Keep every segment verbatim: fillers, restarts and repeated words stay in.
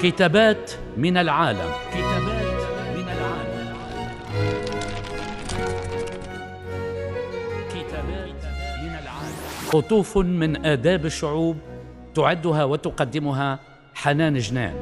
كتابات من العالم. كتابات من العالم. كتابات من العالم. قطوف من آداب الشعوب تعدها وتقدمها حنان جنان.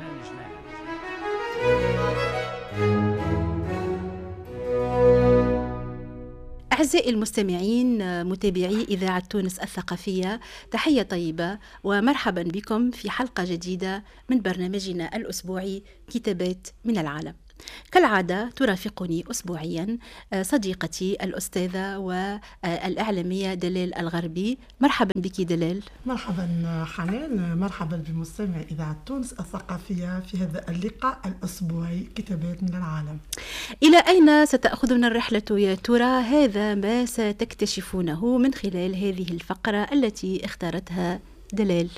أعزائي المستمعين متابعي إذاعة تونس الثقافية، تحية طيبة ومرحبا بكم في حلقة جديدة من برنامجنا الأسبوعي كتابات من العالم. كالعادة ترافقني أسبوعيا صديقتي الأستاذة والإعلامية دلال الغربي. مرحبا بك دلال. مرحبا حنان، مرحبا بمستمع إذاعة تونس الثقافية في هذا اللقاء الأسبوعي كتابات من العالم. إلى أين ستأخذنا الرحلة يا ترى؟ هذا ما ستكتشفونه من خلال هذه الفقرة التي اختارتها دلال.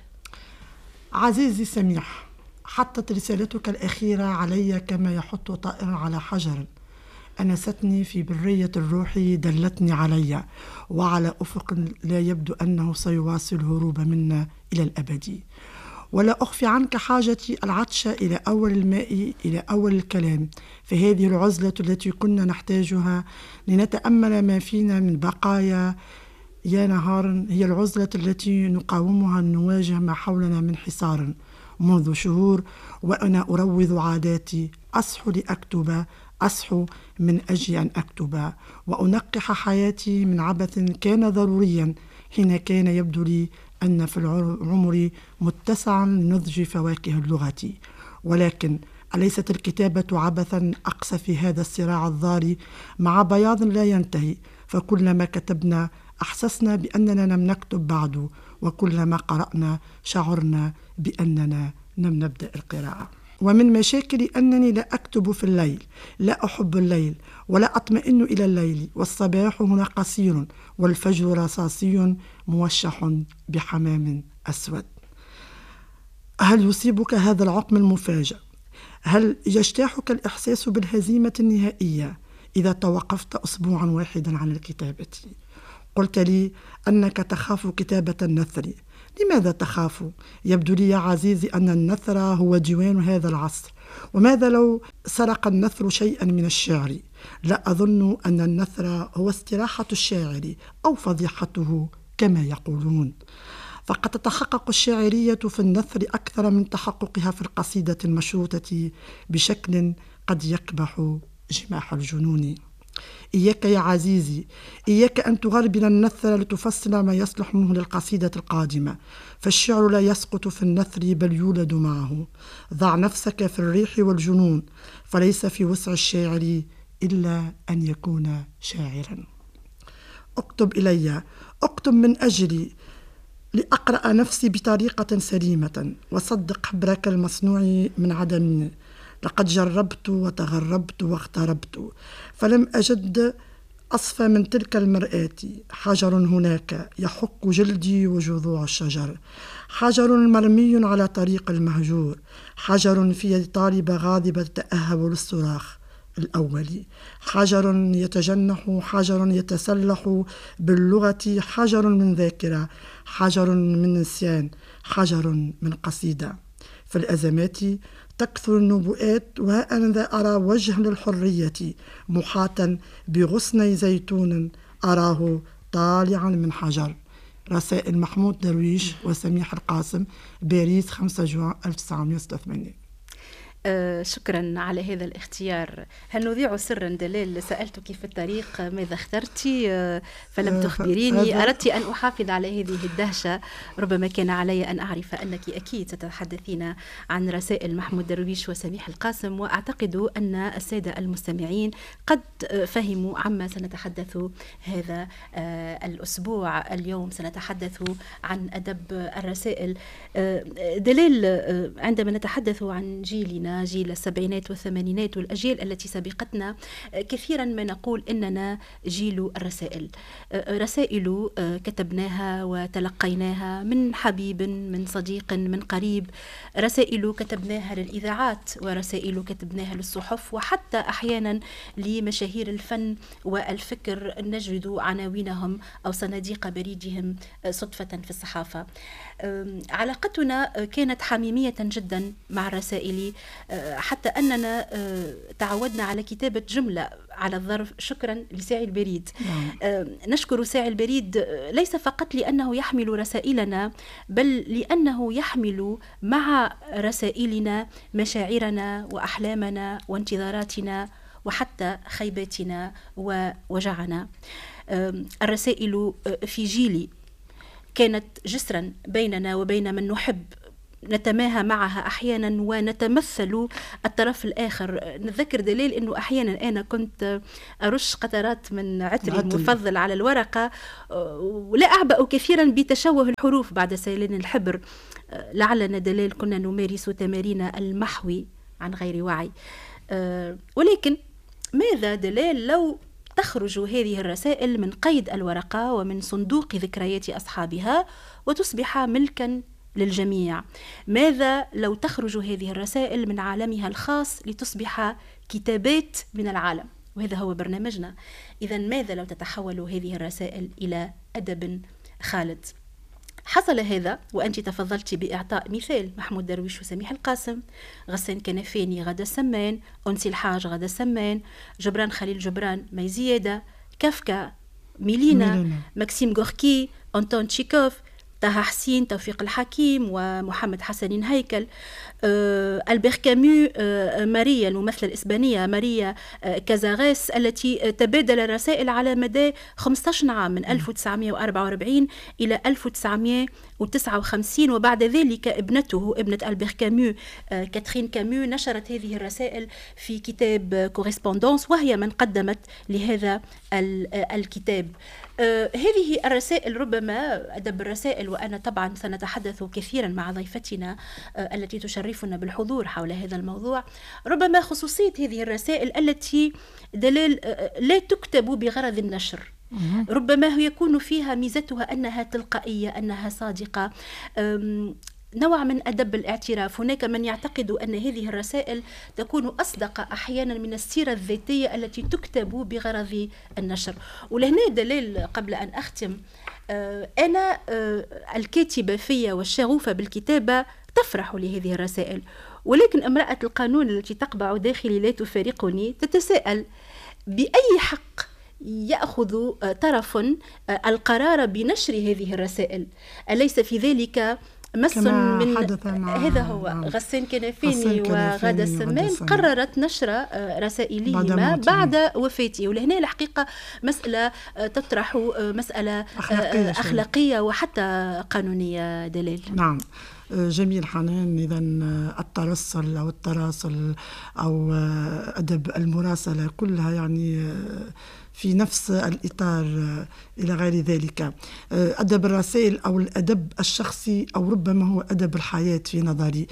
عزيزي سميح، حطت رسالتك الأخيرة علي كما يحط طائر على حجر، أنستني في برية الروح، دلتني علي وعلى أفق لا يبدو أنه سيواصل هروب منا إلى الأبد. ولا أخفي عنك حاجتي العطشة إلى أول الماء، إلى أول الكلام، فهذه العزلة التي كنا نحتاجها لنتأمل ما فينا من بقايا يا نهار، هي العزلة التي نقاومها نواجه ما حولنا من حصار. منذ شهور وأنا أروض عاداتي، أصحو لأكتب، أصحو من أجل أن أكتب، وأنقح حياتي من عبث كان ضروريا حين كان يبدو لي أن في العمر متسعا لنضج فواكه اللغة. ولكن أليست الكتابة عبثا أقسى في هذا الصراع الضاري مع بياض لا ينتهي؟ فكلما كتبنا أحسسنا بأننا لم نكتب بعد، وكلما قرأنا شعرنا بأننا لم نبدأ القراءة. ومن مشاكلي أنني لا أكتب في الليل، لا أحب الليل ولا أطمئن إلى الليل، والصباح هنا قصير والفجر رصاصي موشح بحمام أسود. هل يصيبك هذا العقم المفاجئ؟ هل يجتاحك الإحساس بالهزيمة النهائية إذا توقفت أسبوعا واحدا عن الكتابة؟ قلت لي أنك تخاف كتابة النثر. لماذا تخاف؟ يبدو لي يا عزيزي أن النثر هو ديوان هذا العصر، وماذا لو سرق النثر شيئا من الشعر؟ لا أظن أن النثر هو استراحة الشاعر أو فضيحته كما يقولون، فقد تتحقق الشاعرية في النثر أكثر من تحققها في القصيدة المشروطة بشكل قد يقبح جماح الجنون. إياك يا عزيزي، إياك أن تغربل النثر لتفصل ما يصلح منه للقصيدة القادمة، فالشعر لا يسقط في النثر بل يولد معه. ضع نفسك في الريح والجنون، فليس في وسع الشاعر إلا أن يكون شاعرا. اكتب إلي، اكتب من أجلي لأقرأ نفسي بطريقة سليمة، وصدق حبرك المصنوع من عدم. لقد جربت وتغربت واغتربت فلم أجد أصفى من تلك المرآة. حجر هناك يحك جلدي وجذوع الشجر، حجر مرمي على طريق المهجور، حجر في يد طالبة غاضبة تأهب للصراخ الأول، حجر يتجنح، حجر يتسلح باللغة، حجر من ذاكرة، حجر من نسيان، حجر من قصيدة. في الأزمات تكثر النبوءات، وها أنا ذا أرى وجه للحرية محاطا بغصن زيتون أراه طالعا من حجر. رسائل محمود درويش وسميح القاسم، باريس خمسة جوان ألف وتسعمائة وستة وثمانين. آه شكرا على هذا الاختيار. هل نذيع سرا دلال؟ سألتك في الطريق ماذا اخترتي آه فلم تخبريني. أردت أن أحافظ على هذه الدهشة، ربما كان علي أن أعرف أنك أكيد ستتحدثين عن رسائل محمود درويش وسميح القاسم، وأعتقد أن السادة المستمعين قد فهموا عما سنتحدث هذا آه الأسبوع. اليوم سنتحدث عن أدب الرسائل. آه دلال، آه عندما نتحدث عن جيلنا جيلنا، جيل السبعينات والثمانينات والأجيال التي سبقتنا، كثيرا ما نقول إننا جيل الرسائل. رسائل كتبناها وتلقيناها من حبيب، من صديق، من قريب، رسائل كتبناها للإذاعات، ورسائل كتبناها للصحف، وحتى أحيانا لمشاهير الفن والفكر نجد عناوينهم أو صناديق بريدهم صدفة في الصحافة. علاقتنا كانت حميمية جدا مع الرسائل، حتى أننا تعودنا على كتابة جملة على الظرف: شكرا لساعي البريد. نعم. نشكر ساعي البريد ليس فقط لأنه يحمل رسائلنا، بل لأنه يحمل مع رسائلنا مشاعرنا وأحلامنا وانتظاراتنا وحتى خيباتنا ووجعنا. الرسائل في جيلي كانت جسرا بيننا وبين من نحب، نتماهى معها أحيانا ونتمثل الطرف الآخر. نتذكر دليل أنه أحيانا أنا كنت أرش قطرات من عطري المفضل على الورقة، ولا أعبأ كثيرا بتشوه الحروف بعد سيلان الحبر. لعلنا دليل كنا نمارس تمارين المحو عن غير وعي. ولكن ماذا دليل لو تخرج هذه الرسائل من قيد الورقة ومن صندوق ذكريات أصحابها وتصبح ملكا للجميع؟ ماذا لو تخرج هذه الرسائل من عالمها الخاص لتصبح كتابات من العالم؟ وهذا هو برنامجنا. إذن ماذا لو تتحول هذه الرسائل إلى أدب خالد؟ حصل هذا وأنت تفضلت بإعطاء مثال: محمود درويش وسميح القاسم، غسان كنفاني، غدا السمان، أنسي الحاج، غدا السمان، جبران خليل جبران، مي زيادة، كافكا، ميلينا, ميلينا. ماكسيم غوركي، أنطون تشيكوف، طه حسين، توفيق الحكيم، ومحمد حسن هيكل، آه، ألبير كامو، آه، ماريا الممثلة الإسبانية ماريا آه، كازاغيس، التي تبادل الرسائل على مدى خمسة عشر عام من ألف وتسعمائة وأربعة وأربعين إلى ألف وتسعمائة وتسعة وخمسين. وبعد ذلك ابنته ابنة ألبير كامو آه، كاترين كامو نشرت هذه الرسائل في كتاب كوريسبوندونس، وهي من قدمت لهذا الكتاب. آه، هذه الرسائل ربما أدب الرسائل، وأنا طبعا سنتحدث كثيرا مع ضيفتنا آه، التي تشرفنا بالحضور حول هذا الموضوع. ربما خصوصية هذه الرسائل التي دليل آه، لا تكتب بغرض النشر، ربما يكون فيها ميزتها أنها تلقائية، أنها صادقة، نوع من أدب الاعتراف. هناك من يعتقد أن هذه الرسائل تكون أصدق أحيانا من السيرة الذاتية التي تكتب بغرض النشر. ولهنا دليل قبل أن أختم، أنا الكاتبة فيا والشغوفة بالكتابة تفرح لهذه الرسائل، ولكن امرأة القانون التي تقبع داخلي لا تفارقني تتساءل: بأي حق يأخذ طرف القرار بنشر هذه الرسائل؟ أليس في ذلك مس من هذا هو نعم. غسان كنفاني وغادة السمان قررت نشر رسائلهما بعد, بعد وفاته. ولهنا الحقيقة مسألة تطرح مسألة أخلاقية, أخلاقية وحتى قانونية دليل. نعم جميل حنان. إذا الترسل أو التراسل أو أدب المراسلة كلها يعني في نفس الإطار إلى غير ذلك. أدب الرسائل أو الأدب الشخصي أو ربما هو أدب الحياة في نظري،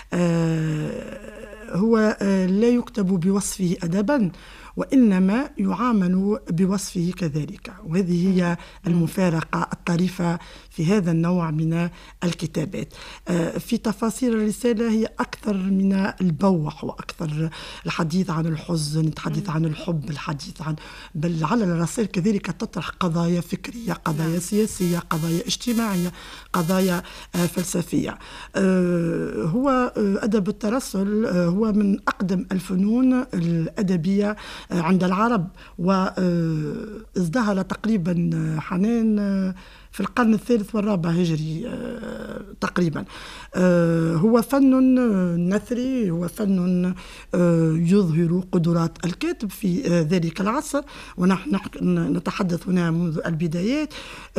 هو لا يكتب بوصفه أدبا وإنما يعامل بوصفه كذلك، وهذه هي المفارقة الطريفة في هذا النوع من الكتابات. في تفاصيل الرسالة هي أكثر من البوح وأكثر الحديث عن الحزن، الحديث عن الحب، الحديث عن بل على الرسائل كذلك تطرح قضايا فكرية، قضايا سياسية، قضايا اجتماعية، قضايا فلسفية. هو أدب الترسل هو من أقدم الفنون الأدبية عند العرب، وازدهر تقريبا حنان في القرن الثالث والرابع هجري تقريبا. هو فن نثري، هو فن يظهر قدرات الكاتب في ذلك العصر، ونحن نتحدث هنا منذ البدايات.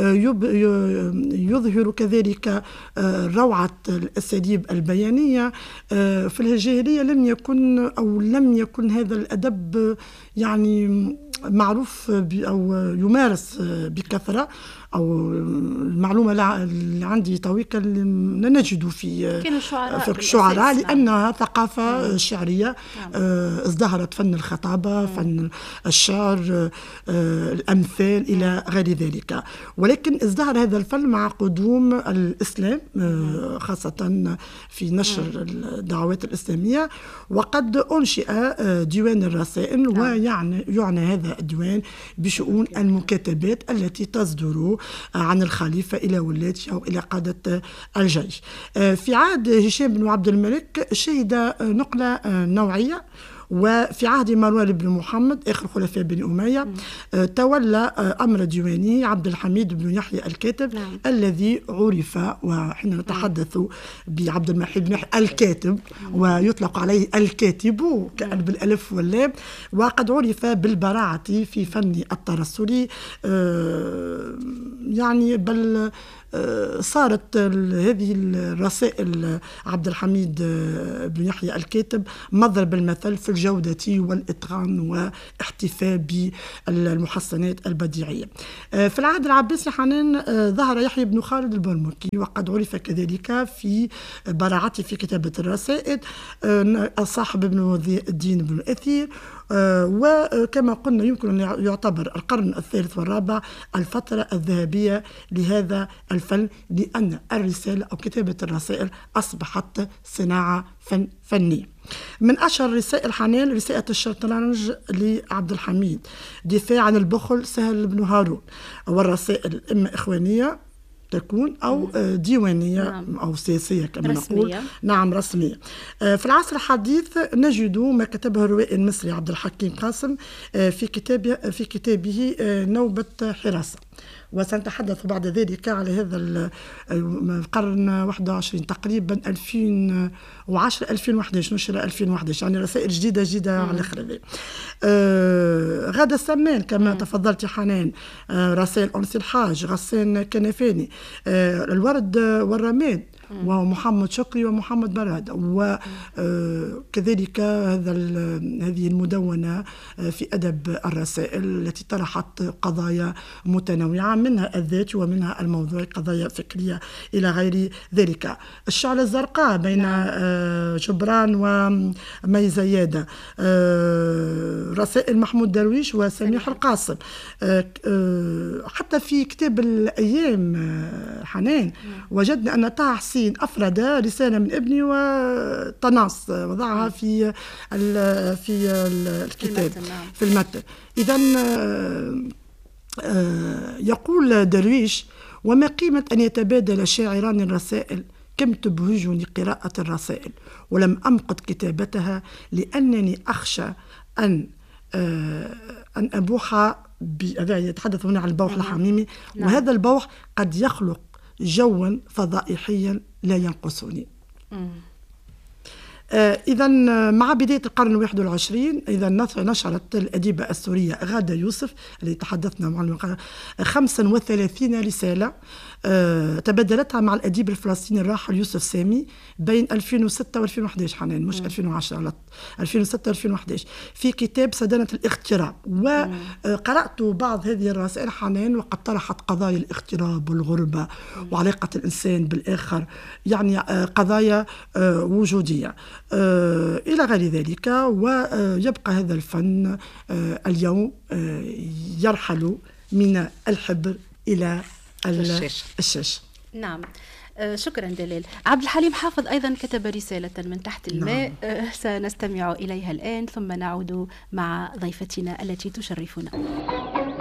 يظهر كذلك روعة الأساليب البيانية. في الجاهلية لم يكن أو لم يكن هذا الأدب يعني معروف أو يمارس بكثرة، أو المعلومة اللي عندي تويكا لا نجد في كانوا شعراء في الشعراء لأنها نعم. ثقافة نعم. شعرية نعم. ازدهرت فن الخطابة مم. فن الشعر الأمثال مم. إلى غير ذلك، ولكن ازدهر هذا الفن مع قدوم الإسلام مم. خاصة في نشر مم. الدعوات الإسلامية، وقد أنشئ ديوان الرسائل نعم. ويعني يعنى هذا الديوان بشؤون المكاتبات التي تصدر عن الخليفة إلى ولاته أو إلى قادة الجيش. في عهد هشام بن عبد الملك شهد نقلة نوعية، وفي عهد مروان بن محمد آخر خلفاء بني أمية م. تولى أمر ديواني عبد الحميد بن يحيى الكاتب م. الذي عرف، وحين نتحدث بعبد المحيد بن يحيى الكاتب م. ويطلق عليه الكاتب كأن بالألف واللام، وقد عرف بالبراعة في فن الترسل، يعني بل صارت هذه الرسائل عبد الحميد بن يحيى الكاتب مضرب المثل في الجودة والإتقان واحتفاء بالمحسنات البديعية. في العهد العباسي حنان ظهر يحيى بن خالد البرمكي، وقد عرف كذلك في براعته في كتابة الرسائل، صاحب ابن الدين بن الأثير، وكما قلنا يمكن أن يعتبر القرن الثالث والرابع الفترة الذهبية لهذا الفن، لأن الرسالة أو كتابة الرسائل أصبحت صناعة فن فنية. من أشهر رسائل حنان رسالة الشطرنج لعبد الحميد، دفاع عن البخل سهل بن هارون، والرسائل إما إخوانية تكون أو ديوانية نعم. أو سياسية كما رسمية. نقول نعم رسمية. في العصر الحديث نجد ما كتبه الروائي المصري عبد الحكيم قاسم في كتابه في كتابه نوبة حراسة، وسنتحدث بعد ذلك على هذا القرن واحد وعشرين تقريبا ألفين وعشرة ألفين وأحد عشر نشر ألفين وأحد عشر، يعني رسائل جديدة جديدة على الآخر. آه غادة السمان كما مم. تفضلت حنان، آه رسائل أنس الحاج، غسان كنفاني، آه الورد والرماد ومحمد شكري ومحمد براد، وكذلك هذا هذه المدونة في أدب الرسائل التي طرحت قضايا متنوعة، منها الذات ومنها الموضوع، قضايا فكرية إلى غير ذلك. الشعلة الزرقاء بين جبران ومي زيادة، رسائل محمود درويش وسميح القاسم، حتى في كتاب الأيام حنان وجدنا أن طه حسين أفرد رسالة من ابني وطناص وضعها في في الكتاب في المتن. إذن يقول درويش: وما قيمة أن يتبادل شاعران الرسائل، كم تبهجني قراءة الرسائل ولم أمقت كتابتها، لأنني أخشى أن أن أبوح يتحدث هنا عن البوح الحميمي، وهذا البوح قد يخلق جوا فضائحيا لا ينقصني. آه إذا مع بداية القرن الواحد والعشرين إذا نشرت الأديبة السورية غادة يوسف اللي تحدثنا معها خمسة وثلاثين رسالة آه تبادلتها مع الأديب الفلسطيني الراحل يوسف سامي بين ألفين وستة وألفين وأحد عشر حنان، مش م. ألفين وعشرة، ألفين وستة وألفين وأحد عشر، في كتاب سدنة الاغتراب. وقرأت بعض هذه الرسائل حنان وقد طرحت قضايا الاغتراب والغربة م. وعلاقة الإنسان بالآخر، يعني آه قضايا آه وجودية آه إلى غير ذلك. ويبقى هذا الفن آه اليوم آه يرحل من الحبر إلى الشاشة. الشاشة. نعم. آه شكرا دلال. عبد الحليم حافظ أيضا كتب رسالة من تحت الماء. نعم. آه سنستمع إليها الآن ثم نعود مع ضيفتنا التي تشرفنا.